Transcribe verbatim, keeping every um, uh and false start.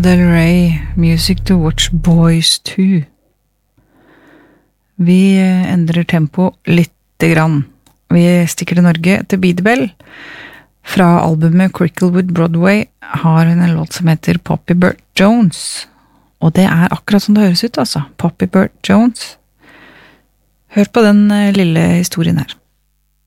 Del Rey, Music to Watch Boys to. Vi endrer tempo litt grann. Vi stikker til Norge, til Beatbell. Fra albumet Cricklewood Broadway har hun en låt som heter Poppy Burt Jones. Og det er akkurat som det høres ut, altså. Poppy Burt Jones. Hør på den lille historien her.